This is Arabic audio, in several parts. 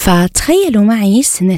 فتخيلوا معي سنة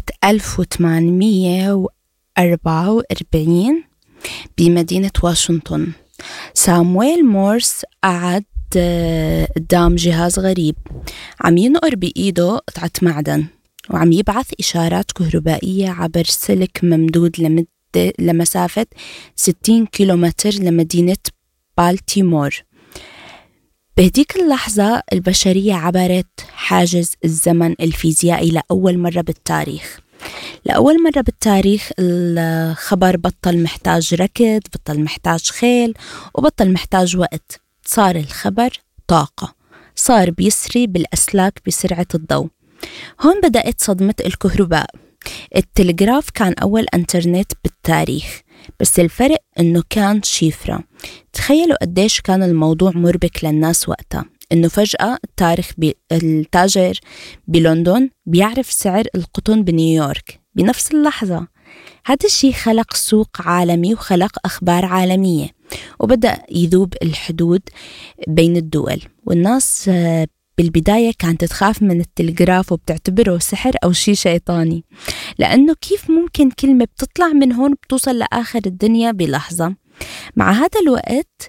1844 بمدينة واشنطن، سامويل مورس قعد قدام جهاز غريب عم ينقر بإيده قطعة معدن وعم يبعث إشارات كهربائية عبر سلك ممدود لمسافة 60 كيلومتر لمدينة بالتيمور. بهديك اللحظة البشرية عبرت حاجز الزمن الفيزيائي لأول مرة بالتاريخ. لأول مرة بالتاريخ الخبر بطل محتاج ركض، بطل محتاج خيل، وبطل محتاج وقت. صار الخبر طاقة، صار بيسري بالأسلاك بسرعة الضوء. هون بدأت صدمة الكهرباء. التلغراف كان أول إنترنت بالتاريخ، بس الفرق إنه كان شفرة. تخيلوا قديش كان الموضوع مربك للناس وقتها، إنه فجأة التاجر بلندن بيعرف سعر القطن بنيويورك بنفس اللحظة. هذا الشيء خلق سوق عالمي وخلق أخبار عالمية، وبدأ يذوب الحدود بين الدول. والناس بالبداية كانت تخاف من التلغراف وبتعتبره سحر أو شيء شيطاني، لأنه كيف ممكن كلمة بتطلع من هون بتوصل لآخر الدنيا بلحظة. مع هذا الوقت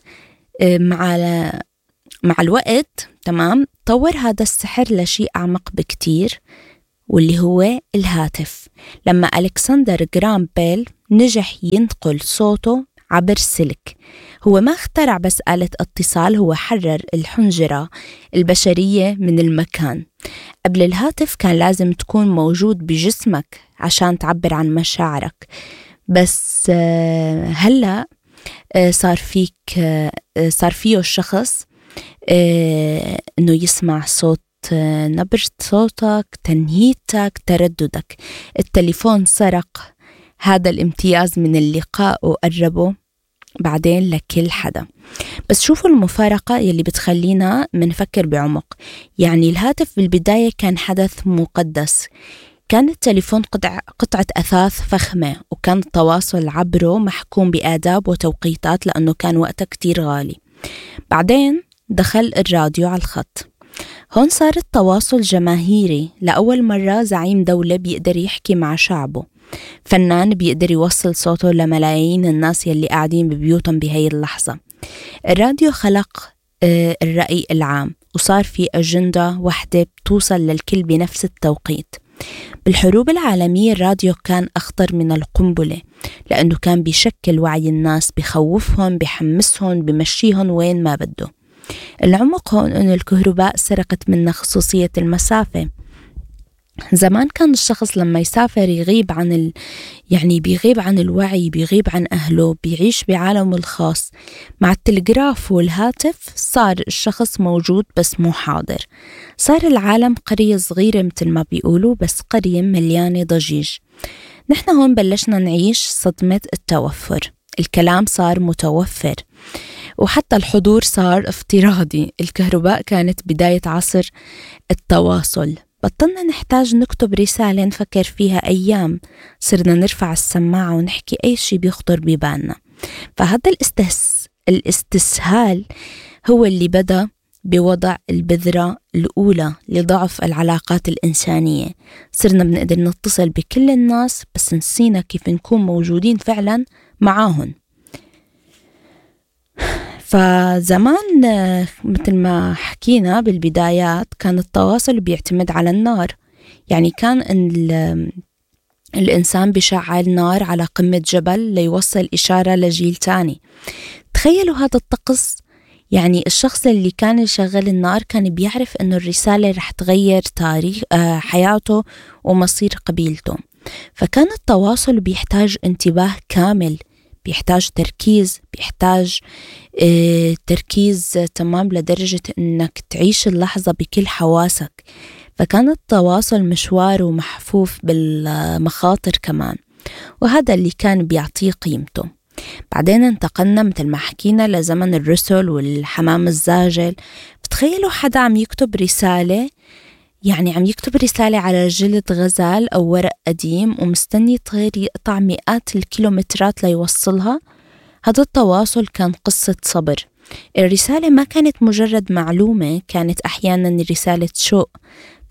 مع الوقت طور هذا السحر لشيء أعمق بكتير، واللي هو الهاتف. لما ألكسندر جرام بيل نجح ينقل صوته عبر سلك، هو ما اخترع بس آلة اتصال، هو حرر الحنجرة البشرية من المكان. قبل الهاتف كان لازم تكون موجود بجسمك عشان تعبر عن مشاعرك، بس هلأ صار فيه الشخص إنه يسمع صوت، نبرة صوتك، تنهيتك، ترددك. التليفون سرق هذا الامتياز من اللقاء وقربه بعدين لكل حدا. بس شوفوا المفارقة يلي بتخلينا منفكر بعمق. يعني الهاتف بالبداية كان حدث مقدس، كان التليفون قطعة أثاث فخمة، وكان التواصل عبره محكوم بآداب وتوقيتات لأنه كان وقتها كتير غالي. بعدين دخل الراديو على الخط. هون صار التواصل جماهيري. لأول مرة زعيم دولة بيقدر يحكي مع شعبه، فنان بيقدر يوصل صوته لملايين الناس يلي قاعدين ببيوتهم بهاي اللحظة. الراديو خلق الرأي العام، وصار في أجندة واحدة بتوصل للكل بنفس التوقيت. بالحروب العالمية الراديو كان أخطر من القنبلة، لأنه كان بيشكل وعي الناس، بيخوفهم، بيحمسهم، بيمشيهم وين ما بده. العمق هون أن الكهرباء سرقت منا خصوصية المسافة. زمان كان الشخص لما يسافر يغيب عن بيغيب عن الوعي، بيغيب عن أهله، بيعيش بعالمه الخاص. مع التلغراف والهاتف صار الشخص موجود بس مو حاضر. صار العالم قرية صغيرة مثل ما بيقولوا، بس قرية مليانة ضجيج. نحن هون بلشنا نعيش صدمة التوفر. الكلام صار متوفر، وحتى الحضور صار افتراضي. الكهرباء كانت بداية عصر التواصل. بطلنا نحتاج نكتب رسالة نفكر فيها أيام، صرنا نرفع السماعة ونحكي أي شيء بيخطر ببالنا. فهذا الاستسهال هو اللي بدأ بوضع البذرة الأولى لضعف العلاقات الإنسانية. صرنا بنقدر نتصل بكل الناس، بس نسينا كيف نكون موجودين فعلا معاهم. فزمان مثل ما حكينا بالبدايات كان التواصل بيعتمد على النار. يعني كان الإنسان بيشعل نار على قمة جبل ليوصل إشارة لجيل تاني. تخيلوا هذا الطقس. يعني الشخص اللي كان يشغل النار كان بيعرف إنه الرسالة رح تغير تاريخ حياته ومصير قبيلته. فكان التواصل بيحتاج انتباه كامل، بيحتاج تركيز، بيحتاج تركيز تمام لدرجة إنك تعيش اللحظة بكل حواسك. فكان التواصل مشوار ومحفوف بالمخاطر كمان، وهذا اللي كان بيعطيه قيمته. بعدين انتقلنا مثل ما حكينا لزمن الرسل والحمام الزاجل. بتخيلوا حدا عم يكتب رسالة، يعني عم يكتب رسالة على جلد غزال أو ورق قديم، ومستني طير يقطع مئات الكيلومترات ليوصلها. هذا التواصل كان قصة صبر. الرسالة ما كانت مجرد معلومة، كانت أحيانا رسالة شوق.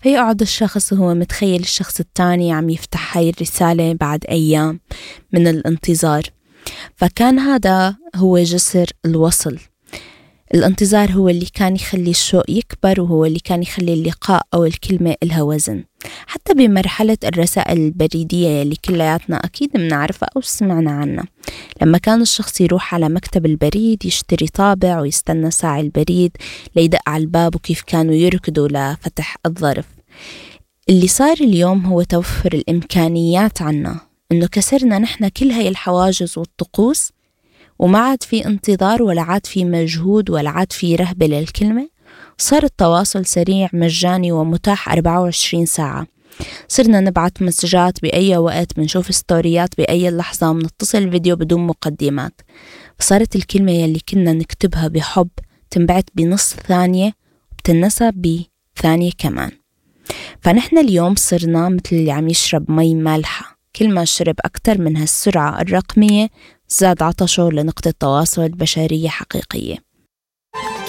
فيقعد الشخص وهو متخيل الشخص التاني عم يفتح هاي الرسالة بعد أيام من الانتظار. فكان هذا هو جسر الوصل. الانتظار هو اللي كان يخلي الشوق يكبر، وهو اللي كان يخلي اللقاء أو الكلمة إلها وزن. حتى بمرحلة الرسائل البريدية اللي كلياتنا أكيد منعرفها أو سمعنا عنها، لما كان الشخص يروح على مكتب البريد يشتري طابع ويستنى ساعي البريد ليدق على الباب، وكيف كانوا يركضوا لفتح الظرف. اللي صار اليوم هو توفر الإمكانيات عنا، إنه كسرنا نحن كل هاي الحواجز والطقوس، وما عاد في انتظار ولا عاد في مجهود ولا عاد في رهبة للكلمة. صار التواصل سريع مجاني ومتاح 24 ساعة. صرنا نبعت مسجات بأي وقت، منشوف ستوريات بأي لحظة، منتصل فيديو بدون مقدمات. فصارت الكلمة يلي كنا نكتبها بحب تنبعت بنص ثانية وبتنسى بثانية كمان. فنحن اليوم صرنا مثل اللي عم يشرب مي مالحة، كل ما شرب أكتر من هالسرعة الرقمية زاد عطشه لنقطة تواصل بشرية حقيقية.